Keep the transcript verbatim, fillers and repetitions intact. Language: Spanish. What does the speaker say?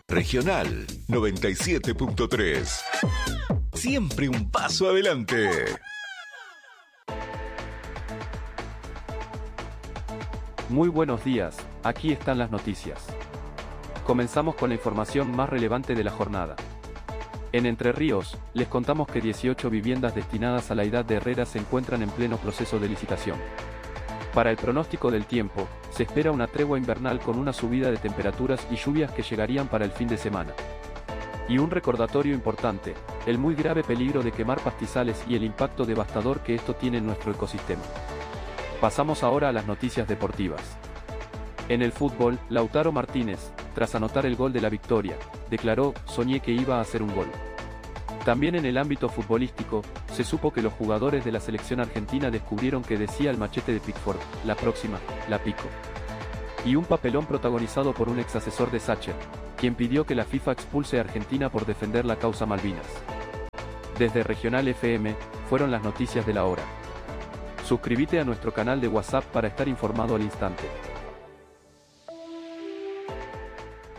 Regional noventa y siete punto tres. Siempre un paso adelante. Muy buenos días, aquí están las noticias. Comenzamos con la información más relevante de la jornada. En Entre Ríos, les contamos que dieciocho viviendas destinadas a la edad de Herrera se encuentran en pleno proceso de licitación. Para el pronóstico del tiempo, se espera una tregua invernal con una subida de temperaturas y lluvias que llegarían para el fin de semana. Y un recordatorio importante, el muy grave peligro de quemar pastizales y el impacto devastador que esto tiene en nuestro ecosistema. Pasamos ahora a las noticias deportivas. En el fútbol, Lautaro Martínez, tras anotar el gol de la victoria, declaró: "Soñé que iba a hacer un gol". También en el ámbito futbolístico, se supo que los jugadores de la selección argentina descubrieron que decía el machete de Pickford: "La próxima, la pico". Y un papelón protagonizado por un ex asesor de Sacher, quien pidió que la FIFA expulse a Argentina por defender la causa Malvinas. Desde Regional F M, fueron las noticias de la hora. Suscríbete a nuestro canal de WhatsApp para estar informado al instante.